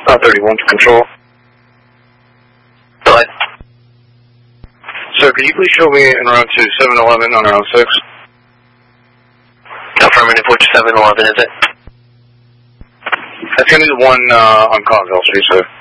31 to control. Go ahead. Sir, can you please show me en route to 7-Eleven on around 6? Affirmative, which 7-Eleven is it? That's going to be the one on Caldwell Street, sir.